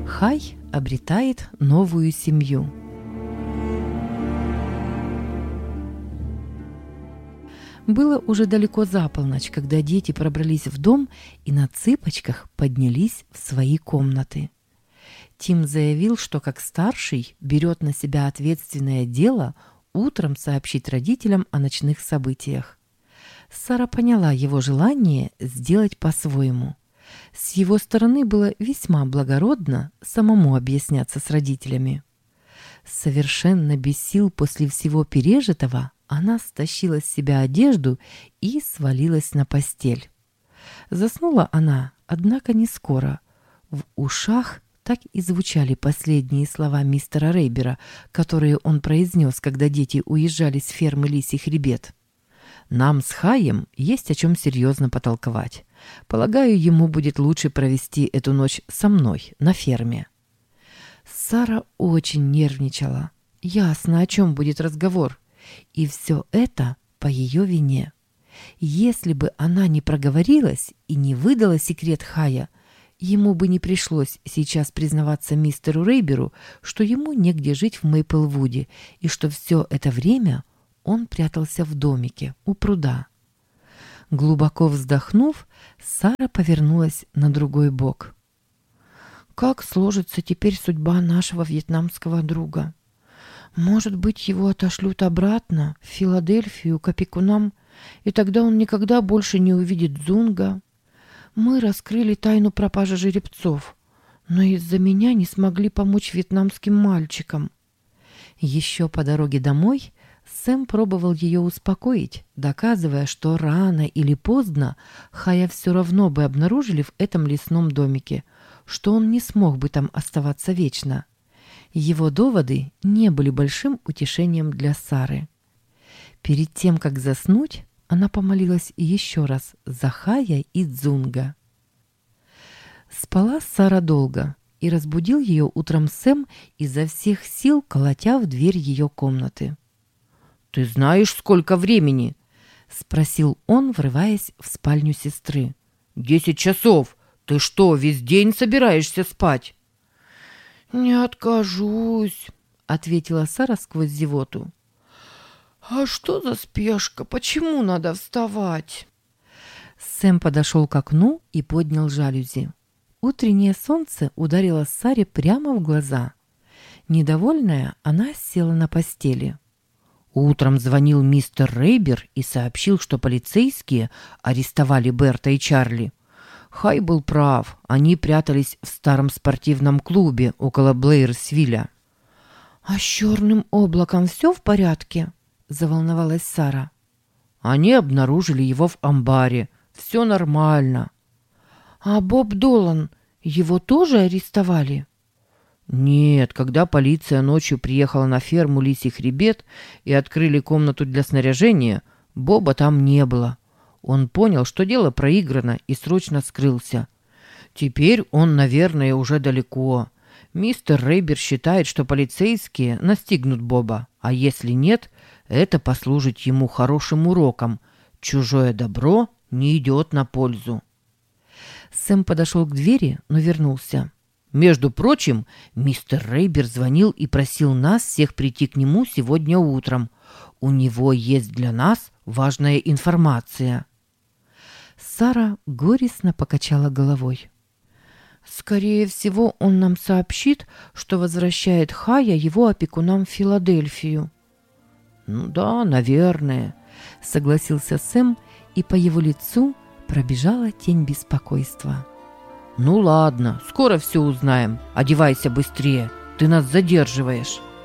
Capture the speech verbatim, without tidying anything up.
Хай обретает новую семью. Было уже далеко за полночь, когда дети пробрались в дом и на цыпочках поднялись в свои комнаты. Тим заявил, что как старший берет на себя ответственное дело утром сообщить родителям о ночных событиях. Сара поняла его желание сделать по-своему. С его стороны было весьма благородно самому объясняться с родителями. Совершенно без сил после всего пережитого, она стащила с себя одежду и свалилась на постель. Заснула она, однако, не скоро. В ушах так и звучали последние слова мистера Рейбера, которые он произнес, когда дети уезжали с фермы Лисий Хребет. «Нам с Хаем есть о чем серьезно потолковать. Полагаю, ему будет лучше провести эту ночь со мной на ферме». Сара очень нервничала. Ясно, о чем будет разговор. И все это по ее вине. Если бы она не проговорилась и не выдала секрет Хая, ему бы не пришлось сейчас признаваться мистеру Рейберу, что ему негде жить в Мейплвуде и что все это время он прятался в домике у пруда. Глубоко вздохнув, Сара повернулась на другой бок. «Как сложится теперь судьба нашего вьетнамского друга? Может быть, его отошлют обратно в Филадельфию к опекунам, и тогда он никогда больше не увидит Дзунга. Мы раскрыли тайну пропажи жеребцов, но из-за меня не смогли помочь вьетнамским мальчикам». Еще по дороге домой Сэм пробовал ее успокоить, доказывая, что рано или поздно Хая все равно бы обнаружили в этом лесном домике, что он не смог бы там оставаться вечно. Его доводы не были большим утешением для Сары. Перед тем, как заснуть, она помолилась еще раз за Хая и Дзунга. Спала Сара долго, и разбудил ее утром Сэм, изо всех сил колотя в дверь ее комнаты. «Ты знаешь, сколько времени?» — спросил он, врываясь в спальню сестры. «Десять часов. Ты что, весь день собираешься спать?» «Не откажусь», — ответила Сара сквозь зевоту. «А что за спешка? Почему надо вставать?» Сэм подошел к окну и поднял жалюзи. Утреннее солнце ударило Саре прямо в глаза. Недовольная, она села на постели. Утром звонил мистер Рейбер и сообщил, что полицейские арестовали Берта и Чарли. Хай был прав, они прятались в старом спортивном клубе около Блэйрсвилля. «А с черным облаком все в порядке?» – заволновалась Сара. «Они обнаружили его в амбаре. Все нормально». «А Боб Долан, его тоже арестовали?» «Нет, когда полиция ночью приехала на ферму Лисий Хребет и открыли комнату для снаряжения, Боба там не было. Он понял, что дело проиграно, и срочно скрылся. Теперь он, наверное, уже далеко. Мистер Рейбер считает, что полицейские настигнут Боба, а если нет, это послужит ему хорошим уроком. Чужое добро не идет на пользу». Сэм подошел к двери, но вернулся. «Между прочим, мистер Рейбер звонил и просил нас всех прийти к нему сегодня утром. У него есть для нас важная информация». Сара горестно покачала головой. «Скорее всего, он нам сообщит, что возвращает Хая его опекунам в Филадельфию». «Ну да, наверное», — согласился Сэм, и по его лицу пробежала тень беспокойства. «Ну ладно, скоро все узнаем. Одевайся быстрее, ты нас задерживаешь».